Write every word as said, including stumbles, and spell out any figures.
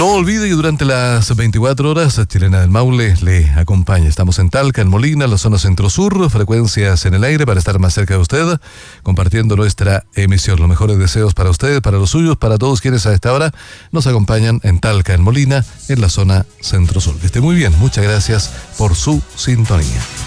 No olvide que durante las veinticuatro horas Chilena del Maule le acompaña. Estamos en Talca, en Molina, la zona centro-sur, frecuencias en el aire para estar más cerca de usted, compartiendo nuestra emisión. Los mejores deseos para usted, para los suyos, para todos quienes a esta hora nos acompañan en Talca, en Molina, en la zona centro-sur. Que esté muy bien, muchas gracias por su sintonía.